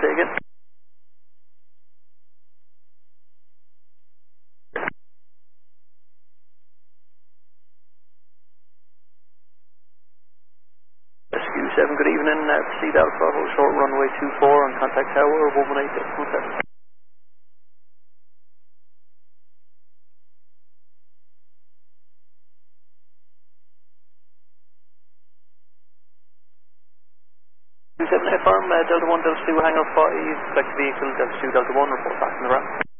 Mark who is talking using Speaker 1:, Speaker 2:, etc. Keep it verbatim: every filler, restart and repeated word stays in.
Speaker 1: say again. Rescue seven, good evening. Uh, proceed Alpha, hold short runway two four on contact tower one one eight decimal seven. two seven affirm, uh, Delta one, Delta two, hangar five, collect vehicle, Delta two, Delta one, report back in the ramp.